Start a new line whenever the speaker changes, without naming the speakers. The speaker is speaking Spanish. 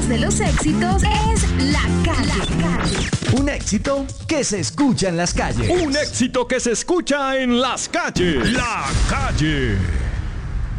voz de los éxitos es La Calle.
Un éxito que se escucha en las calles.
Un éxito que se escucha en las calles. La Calle.